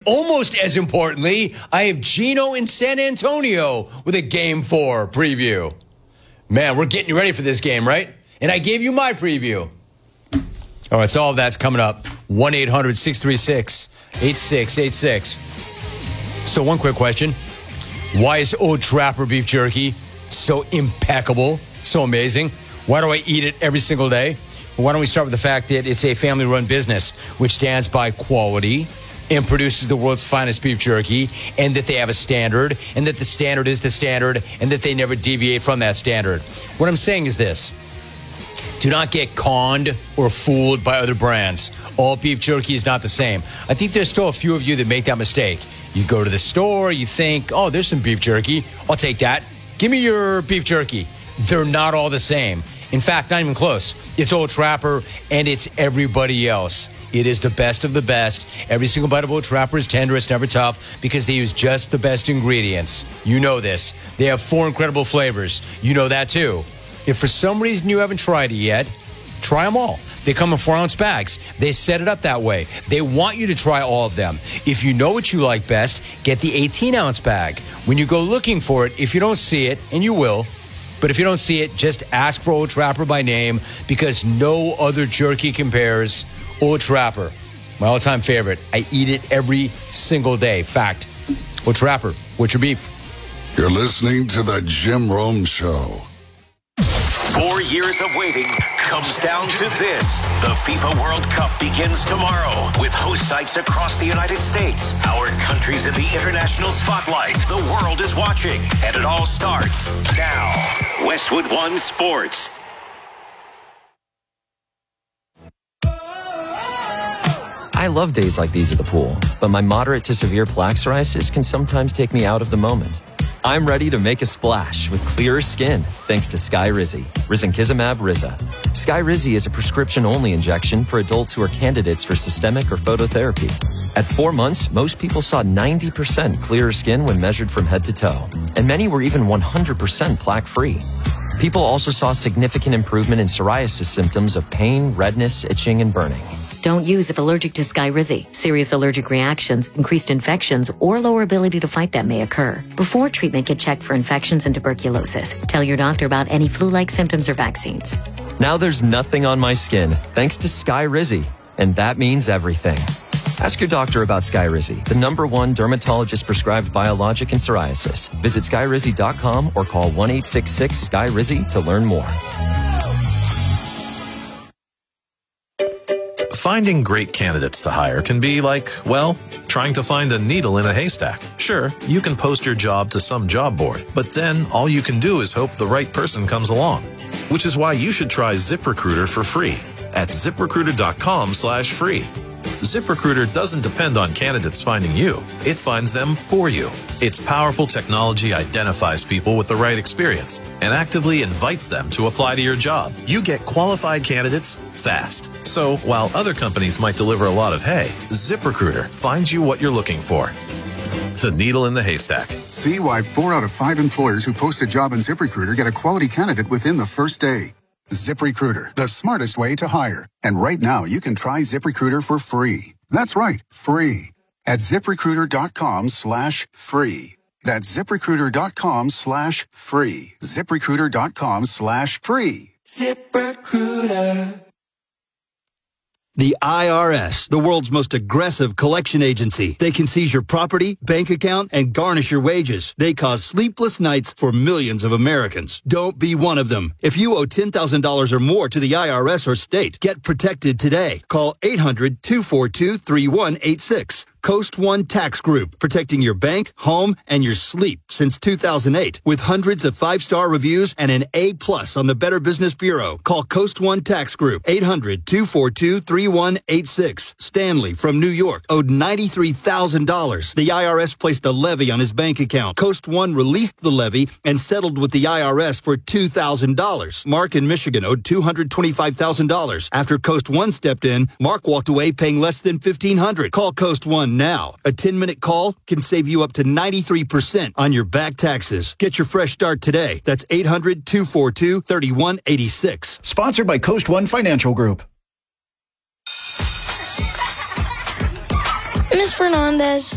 almost as importantly, I have Gino in San Antonio with a Game 4 preview. Man, we're getting you ready for this game, right? And I gave you my preview. All right, so all of that's coming up. 1-800-636-8686. So one quick question. Why is Old Trapper beef jerky so impeccable, so amazing? Why do I eat it every single day? Well, why don't we start with the fact that it's a family-run business which stands by quality and produces the world's finest beef jerky, and that they have a standard, and that the standard is the standard, and that they never deviate from that standard. What I'm saying is this. Do not get conned or fooled by other brands. All beef jerky is not the same. I think there's still a few of you that make that mistake. You go to the store, you think, oh, there's some beef jerky. I'll take that. Give me your beef jerky. They're not all the same. In fact, not even close. It's Old Trapper, and it's everybody else. It is the best of the best. Every single bite of Old Trapper is tender. It's never tough because they use just the best ingredients. You know this. They have 4 incredible flavors. You know that too. If for some reason you haven't tried it yet, try them all. They come in 4-ounce bags. They set it up that way. They want you to try all of them. If you know what you like best, get the 18-ounce bag. When you go looking for it, if you don't see it, and you will, but if you don't see it, just ask for Old Trapper by name because no other jerky compares. Old Trapper, my all-time favorite. I eat it every single day. Fact. Old Trapper, what's your beef? You're listening to The Jim Rome Show. 4 years of waiting comes down to this. The FIFA World Cup begins tomorrow with host sites across the United States. Our country's in the international spotlight. The world is watching, and it all starts now. Westwood One Sports. I love days like these at the pool, but my moderate to severe plaque psoriasis can sometimes take me out of the moment. I'm ready to make a splash with clearer skin thanks to Skyrizi, Risankizumab Riza. Skyrizi is a prescription-only injection for adults who are candidates for systemic or phototherapy. At 4 months, most people saw 90% clearer skin when measured from head to toe, and many were even 100% plaque-free. People also saw significant improvement in psoriasis symptoms of pain, redness, itching, and burning. Don't use if allergic to Skyrizi. Serious allergic reactions, increased infections, or lower ability to fight them may occur. Before treatment, get checked for infections and tuberculosis. Tell your doctor about any flu-like symptoms or vaccines. Now there's nothing on my skin thanks to Skyrizi, and that means everything. Ask your doctor about Skyrizi, the #1 dermatologist-prescribed biologic in psoriasis. Visit Skyrizi.com or call 1-866-SKYRIZI to learn more. Finding great candidates to hire can be like, well, trying to find a needle in a haystack. Sure, you can post your job to some job board, but then all you can do is hope the right person comes along. Which is why you should try ZipRecruiter for free at ZipRecruiter.com/free. ZipRecruiter doesn't depend on candidates finding you. It finds them for you. Its powerful technology identifies people with the right experience and actively invites them to apply to your job. You get qualified candidates fast. So while other companies might deliver a lot of hay, ZipRecruiter finds you what you're looking for. The needle in the haystack. See why 4 out of 5 employers who post a job on ZipRecruiter get a quality candidate within the first day. ZipRecruiter, the smartest way to hire. And right now, you can try ZipRecruiter for free. That's right, free. At ZipRecruiter.com/free. That's ZipRecruiter.com/free. ZipRecruiter.com/free. ZipRecruiter. The IRS, the world's most aggressive collection agency. They can seize your property, bank account, and garnish your wages. They cause sleepless nights for millions of Americans. Don't be one of them. If you owe $10,000 or more to the IRS or state, get protected today. Call 800-242-3186. Coast One Tax Group, protecting your bank, home, and your sleep since 2008. With hundreds of 5-star reviews and an A+ on the Better Business Bureau. Call Coast One Tax Group, 800-242-3186. Stanley from New York owed $93,000. The IRS placed a levy on his bank account. Coast One released the levy and settled with the IRS for $2,000. Mark in Michigan owed $225,000. After Coast One stepped in, Mark walked away paying less than $1,500. Call Coast One now. A 10-minute call can save you up to 93% on your back taxes. Get your fresh start today. That's 800-242-3186. Sponsored by Coast One Financial Group. Ms. Fernandez.